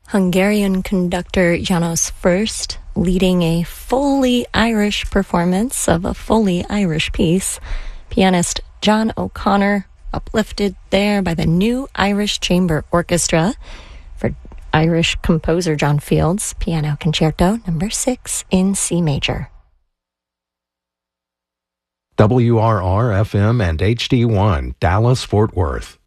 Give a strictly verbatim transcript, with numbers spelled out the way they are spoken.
Hungarian conductor János First leading a fully Irish performance of a fully Irish piece. Pianist John O'Connor uplifted there by the New Irish Chamber Orchestra for Irish composer John Fields, Piano Concerto number six in C major. W R R F M and H D one, Dallas, Fort Worth.